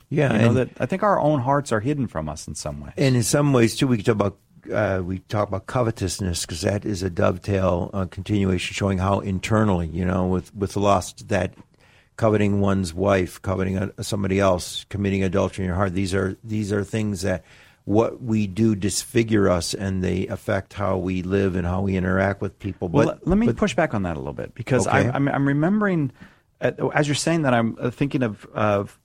Yeah, you know, that I think our own hearts are hidden from us in some way. And in some ways, too, we talk about covetousness, because that is a dovetail continuation showing how internally, you know, with lust, that coveting one's wife, coveting somebody else, committing adultery in your heart. These are things that what we do disfigure us, and they affect how we live and how we interact with people. Well, let me push back on that a little bit, because okay. I'm remembering, as you're saying that, I'm thinking of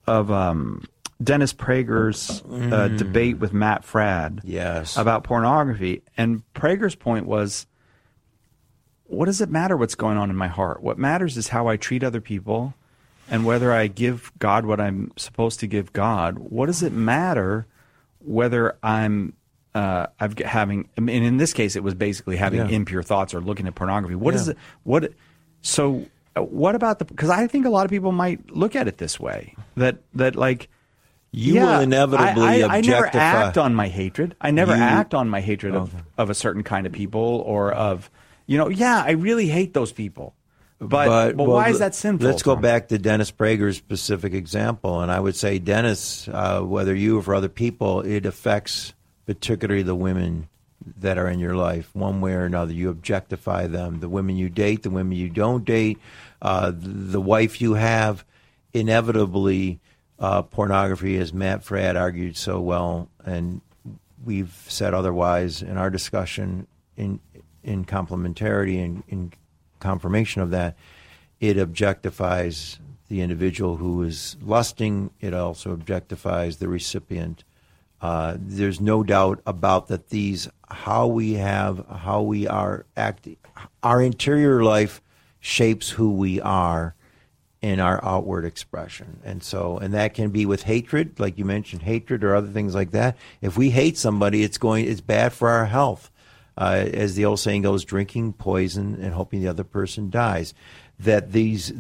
Dennis Prager's debate with Matt Fradd about pornography. And Prager's point was, what does it matter what's going on in my heart? What matters is how I treat other people and whether I give God what I'm supposed to give God. What does it matter whether I'm having, I mean, in this case, it was basically having impure thoughts or looking at pornography. What is it? So what about because I think a lot of people might look at it this way, that like, you will inevitably objectify. I never act on my hatred. I never act on my hatred of a certain kind of people, or of, I really hate those people. But why is that sinful? Let's go back to Dennis Prager's specific example. And I would say, Dennis, whether you or for other people, it affects particularly the women that are in your life, one way or another. You objectify them. The women you date, the women you don't date, the wife you have, inevitably... pornography, as Matt Fradd argued so well, and we've said otherwise in our discussion, in complementarity and in confirmation of that, it objectifies the individual who is lusting. It also objectifies the recipient. There's no doubt about that. How we are acting, our interior life shapes who we are in our outward expression. And that can be with hatred, like you mentioned, hatred or other things like that. If we hate somebody, it's bad for our health. As the old saying goes, drinking poison and hoping the other person dies. That these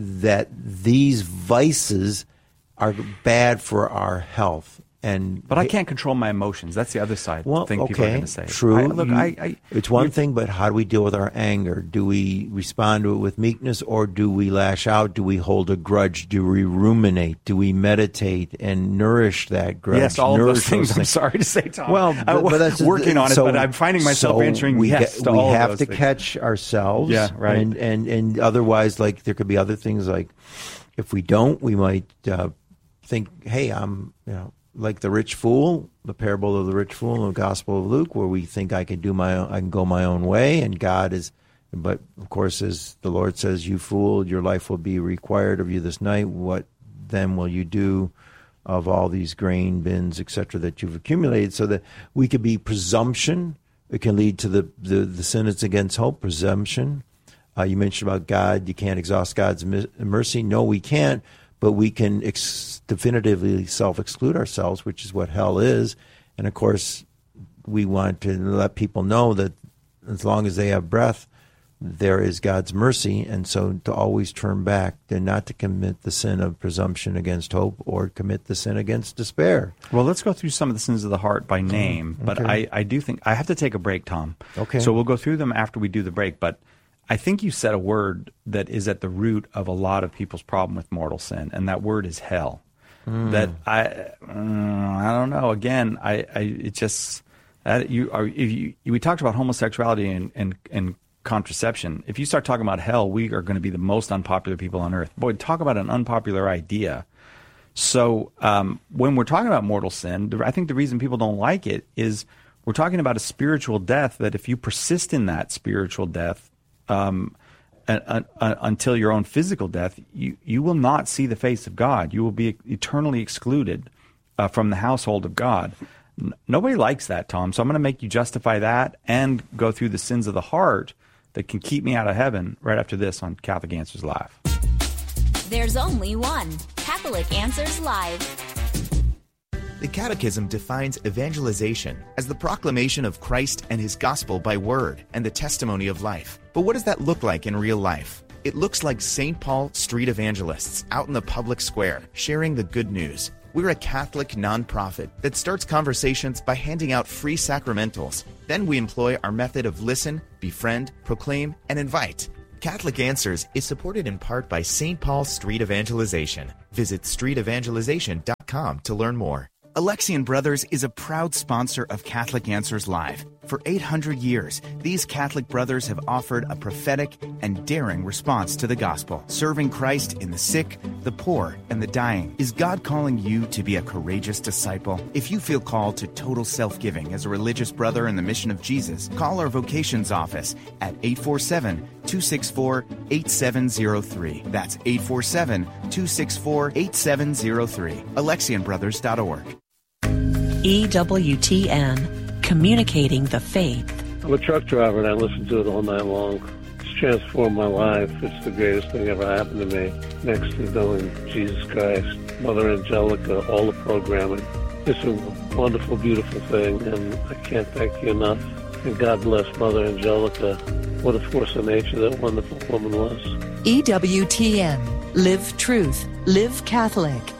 vices are bad for our health. But I can't control my emotions. That's the other side thing people are going to say. True. It's one thing, but how do we deal with our anger? Do we respond to it with meekness, or do we lash out? Do we hold a grudge? Do we ruminate? Do we meditate and nourish that grudge? Yes, all of those things. I'm sorry to say, Tom. Well, but that's working on it, but I'm finding myself answering yes to all of those things. We have to catch ourselves. Yeah, right. And otherwise, like, there could be other things, like if we don't, we might think, hey, like the rich fool, the parable of the rich fool in the Gospel of Luke, where we think I can go my own way, and God is. But of course, as the Lord says, "You fool, your life will be required of you this night. What then will you do of all these grain bins, etc., that you've accumulated?" So that we could be presumption. It can lead to the sin that's against hope. Presumption. You mentioned about God. You can't exhaust God's mercy. No, we can't. But we can definitively self-exclude ourselves, which is what hell is. And, of course, we want to let people know that as long as they have breath, there is God's mercy. And so to always turn back and not to commit the sin of presumption against hope or commit the sin against despair. Well, let's go through some of the sins of the heart by name. But I do think I have to take a break, Tom. Okay. So we'll go through them after we do the break. But I think you said a word that is at the root of a lot of people's problem with mortal sin, and that word is hell. That I don't know. Again, we talked about homosexuality and contraception. If you start talking about hell, we are going to be the most unpopular people on earth. Boy, talk about an unpopular idea. So when we're talking about mortal sin, I think the reason people don't like it is we're talking about a spiritual death, that if you persist in that spiritual death, until your own physical death, you will not see the face of God. You will be eternally excluded from the household of God. Nobody likes that, Tom. So I'm going to make you justify that and go through the sins of the heart that can keep me out of heaven right after this on Catholic Answers Live. There's only one Catholic Answers Live. The Catechism defines evangelization as the proclamation of Christ and his gospel by word and the testimony of life. But what does that look like in real life? It looks like St. Paul street evangelists out in the public square, sharing the good news. We're a Catholic nonprofit that starts conversations by handing out free sacramentals. Then we employ our method of listen, befriend, proclaim, and invite. Catholic Answers is supported in part by St. Paul Street Evangelization. Visit streetevangelization.com to learn more. Alexian Brothers is a proud sponsor of Catholic Answers Live. For 800 years, these Catholic brothers have offered a prophetic and daring response to the gospel, serving Christ in the sick, the poor, and the dying. Is God calling you to be a courageous disciple? If you feel called to total self-giving as a religious brother in the mission of Jesus, call our vocations office at 847-264-8703. That's 847-264-8703. AlexianBrothers.org. EWTN, communicating the faith. I'm a truck driver and I listen to it all night long. It's transformed my life. It's the greatest thing ever happened to me. Next to knowing Jesus Christ, Mother Angelica, all the programming. It's a wonderful, beautiful thing, and I can't thank you enough. And God bless Mother Angelica. What a force of nature that wonderful woman was. EWTN, live truth, live Catholic.